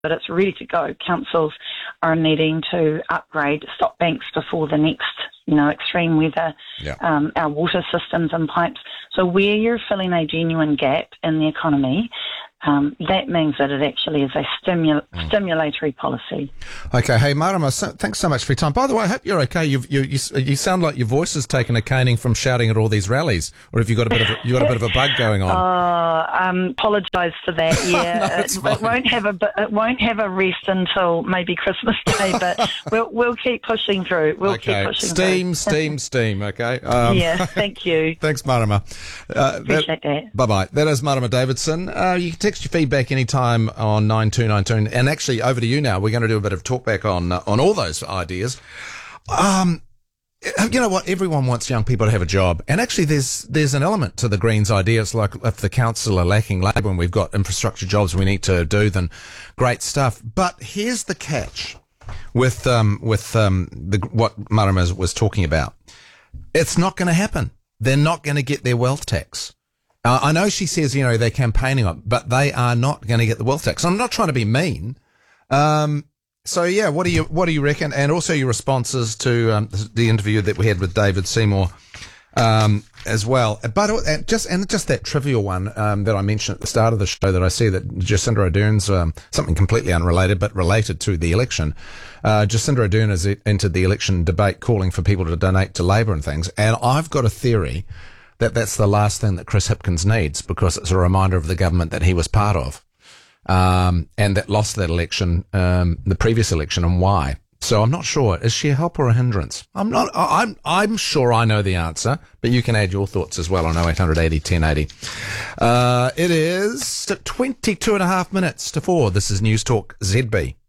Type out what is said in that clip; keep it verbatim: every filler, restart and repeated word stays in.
but it's ready to go. Councils are needing to upgrade stock banks before the next, you know, extreme weather, yeah. um, our water systems and pipes. So where you're filling a genuine gap in the economy, Um, that means that it actually is a stimul- mm. stimulatory policy. Okay, hey Marama, so, thanks so much for your time. By the way, I hope you're okay. You've, you you you sound like your voice has taken a caning from shouting at all these rallies, or have you got a bit of a, you got a bit of a bug going on? Oh, um, apologise for that. Yeah, no, it, it won't have a it won't have a rest until maybe Christmas Day, but we'll we'll keep pushing through. We'll okay. keep pushing steam, through. steam, steam. Okay. Um, yeah. Thank you. Thanks, Marama. Uh, Appreciate that. that. Bye bye. That is Marama Davidson. Uh, you can text your feedback anytime on nine two nine two. And actually, over to you now. We're going to do a bit of talkback on uh, on all those ideas. Um, you know what? Everyone wants young people to have a job, and actually, there's there's an element to the Greens idea. It's like if the council are lacking labour and we've got infrastructure jobs we need to do, then great stuff. But here's the catch with um with um the what Marama was talking about. It's not going to happen. They're not going to get their wealth tax. Uh, I know she says, you know, they're campaigning on, but they are not going to get the wealth tax. I'm not trying to be mean. Um, so yeah, what do you, what do you reckon? And also your responses to, um, the interview that we had with David Seymour, um, as well. But and just, and just that trivial one, um, that I mentioned at the start of the show that I see that Jacinda Ardern's, um, something completely unrelated, but related to the election. Uh, Jacinda Ardern has entered the election debate calling for people to donate to Labour and things. And I've got a theory that that's the last thing that Chris Hipkins needs, because it's a reminder of the government that he was part of, um, and that lost that election, um, the previous election, and why. So I'm not sure. Is she a help or a hindrance? I'm not. I'm. I'm sure I know the answer, but you can add your thoughts as well on oh eight hundred eighty ten eighty. Uh, it is twenty-two and a half minutes to four. This is News Talk Z B.